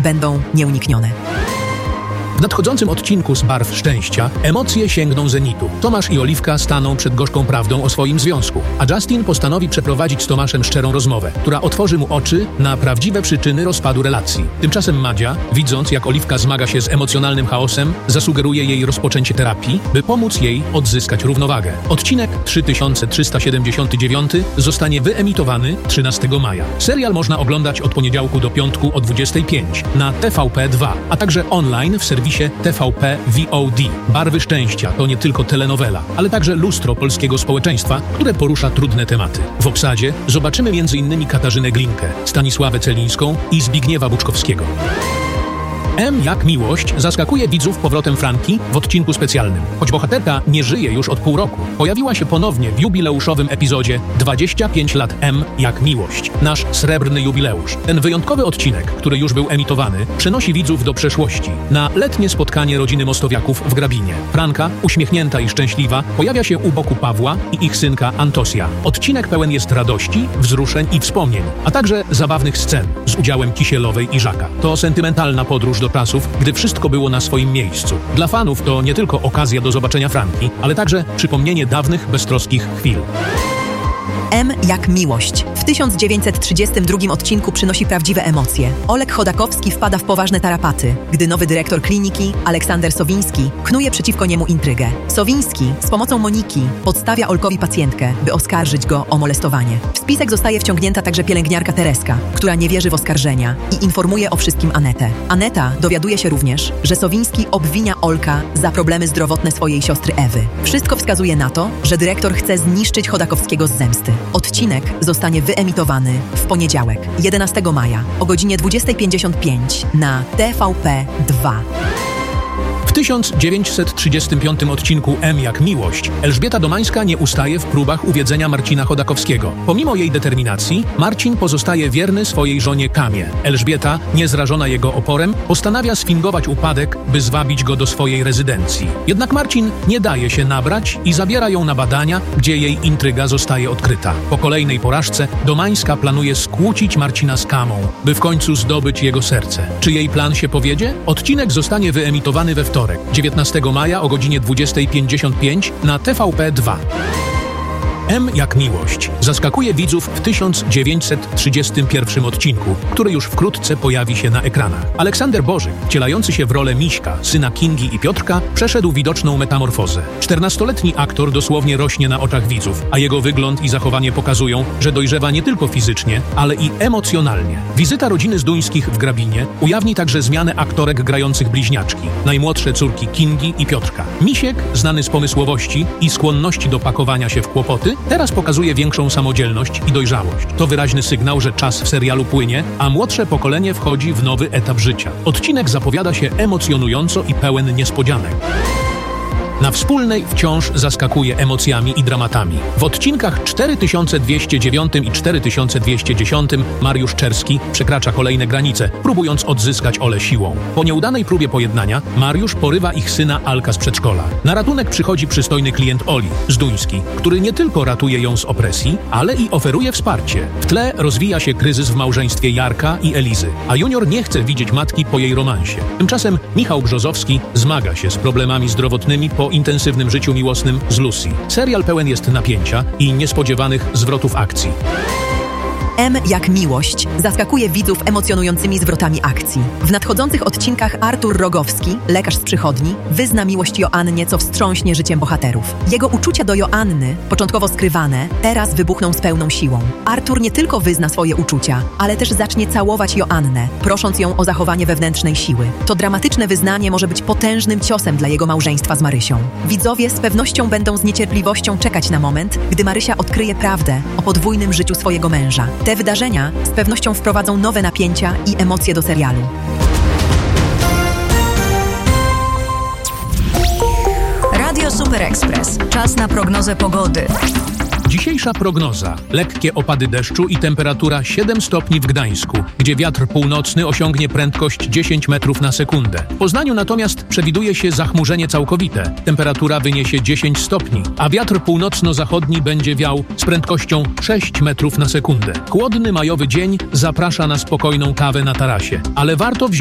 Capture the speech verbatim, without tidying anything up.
będą nieuniknione. W nadchodzącym odcinku z Barw Szczęścia emocje sięgną zenitu. Tomasz i Oliwka staną przed gorzką prawdą o swoim związku, a Justin postanowi przeprowadzić z Tomaszem szczerą rozmowę, która otworzy mu oczy na prawdziwe przyczyny rozpadu relacji. Tymczasem Madzia, widząc jak Oliwka zmaga się z emocjonalnym chaosem, zasugeruje jej rozpoczęcie terapii, by pomóc jej odzyskać równowagę. Odcinek trzy tysiące trzysta siedemdziesiąty dziewiąty zostanie wyemitowany trzynastego maja. Serial można oglądać od poniedziałku do piątku o dwudziestej piątej na T V P dwa, a także online w serwisie T V P V O D. Barwy Szczęścia to nie tylko telenowela, ale także lustro polskiego społeczeństwa, które porusza trudne tematy. W obsadzie zobaczymy między innymi Katarzynę Glinkę, Stanisławę Celińską i Zbigniewa Buczkowskiego. M jak miłość zaskakuje widzów powrotem Franki w odcinku specjalnym. Choć bohaterka nie żyje już od pół roku, pojawiła się ponownie w jubileuszowym epizodzie dwadzieścia pięć lat M jak miłość. Nasz srebrny jubileusz. Ten wyjątkowy odcinek, który już był emitowany, przenosi widzów do przeszłości, na letnie spotkanie rodziny Mostowiaków w Grabinie. Franka, uśmiechnięta i szczęśliwa, pojawia się u boku Pawła i ich synka Antosia. Odcinek pełen jest radości, wzruszeń i wspomnień, a także zabawnych scen z udziałem Kisielowej i Żaka. To sentymentalna podróż do czasów, gdy wszystko było na swoim miejscu. Dla fanów to nie tylko okazja do zobaczenia Franki, ale także przypomnienie dawnych, beztroskich chwil. M jak miłość. W tysiąc dziewięćset trzydziestym drugim odcinku przynosi prawdziwe emocje. Olek Chodakowski wpada w poważne tarapaty, gdy nowy dyrektor kliniki, Aleksander Sowiński, knuje przeciwko niemu intrygę. Sowiński z pomocą Moniki podstawia Olkowi pacjentkę, by oskarżyć go o molestowanie. W spisek zostaje wciągnięta także pielęgniarka Tereska, która nie wierzy w oskarżenia i informuje o wszystkim Anetę. Aneta dowiaduje się również, że Sowiński obwinia Olka za problemy zdrowotne swojej siostry Ewy. Wszystko wskazuje na to, że dyrektor chce zniszczyć Chodakowskiego z zemsty. Odcinek zostanie wyemitowany w poniedziałek, jedenastego maja o godzinie dwudziestej pięćdziesiąt pięć na T V P dwa. W tysiąc dziewięćset trzydziestym piątym odcinku M jak miłość Elżbieta Domańska nie ustaje w próbach uwiedzenia Marcina Chodakowskiego. Pomimo jej determinacji, Marcin pozostaje wierny swojej żonie Kamie. Elżbieta, niezrażona jego oporem, postanawia sfingować upadek, by zwabić go do swojej rezydencji. Jednak Marcin nie daje się nabrać i zabiera ją na badania, gdzie jej intryga zostaje odkryta. Po kolejnej porażce Domańska planuje skłócić Marcina z Kamą, by w końcu zdobyć jego serce. Czy jej plan się powiedzie? Odcinek zostanie wyemitowany we wtorek, dziewiętnastego maja o godzinie dwudziestej pięćdziesiąt pięć na T V P dwa. M jak miłość zaskakuje widzów w tysiąc dziewięćset trzydziestym pierwszym odcinku, który już wkrótce pojawi się na ekranach. Aleksander Bożyk, wcielający się w rolę Miśka, syna Kingi i Piotrka, przeszedł widoczną metamorfozę. czternastoletni aktor dosłownie rośnie na oczach widzów, a jego wygląd i zachowanie pokazują, że dojrzewa nie tylko fizycznie, ale i emocjonalnie. Wizyta rodziny Zduńskich w Grabinie ujawni także zmianę aktorek grających bliźniaczki, najmłodsze córki Kingi i Piotrka. Misiek, znany z pomysłowości i skłonności do pakowania się w kłopoty, teraz pokazuje większą samodzielność i dojrzałość. To wyraźny sygnał, że czas w serialu płynie, a młodsze pokolenie wchodzi w nowy etap życia. Odcinek zapowiada się emocjonująco i pełen niespodzianek. Na Wspólnej wciąż zaskakuje emocjami i dramatami. W odcinkach cztery tysiące dwieście dziewięć i cztery tysiące dwieście dziesięć Mariusz Czerski przekracza kolejne granice, próbując odzyskać Olę siłą. Po nieudanej próbie pojednania Mariusz porywa ich syna Alka z przedszkola. Na ratunek przychodzi przystojny klient Oli, Zduński, który nie tylko ratuje ją z opresji, ale i oferuje wsparcie. W tle rozwija się kryzys w małżeństwie Jarka i Elizy, a Junior nie chce widzieć matki po jej romansie. Tymczasem Michał Brzozowski zmaga się z problemami zdrowotnymi po intensywnym życiu miłosnym z Lucy. Serial pełen jest napięcia i niespodziewanych zwrotów akcji. M jak miłość zaskakuje widzów emocjonującymi zwrotami akcji. W nadchodzących odcinkach Artur Rogowski, lekarz z przychodni, wyzna miłość Joannie, co wstrząśnie życiem bohaterów. Jego uczucia do Joanny, początkowo skrywane, teraz wybuchną z pełną siłą. Artur nie tylko wyzna swoje uczucia, ale też zacznie całować Joannę, prosząc ją o zachowanie wewnętrznej siły. To dramatyczne wyznanie może być potężnym ciosem dla jego małżeństwa z Marysią. Widzowie z pewnością będą z niecierpliwością czekać na moment, gdy Marysia odkryje prawdę o podwójnym życiu swojego męża. Te wydarzenia z pewnością wprowadzą nowe napięcia i emocje do serialu. Radio Super Express. Czas na prognozę pogody. Dzisiejsza prognoza. Lekkie opady deszczu i temperatura siedem stopni w Gdańsku, gdzie wiatr północny osiągnie prędkość dziesięć metrów na sekundę. W Poznaniu natomiast przewiduje się zachmurzenie całkowite. Temperatura wyniesie dziesięć stopni, a wiatr północno-zachodni będzie wiał z prędkością sześć metrów na sekundę. Chłodny majowy dzień zaprasza na spokojną kawę na tarasie, ale warto wziąć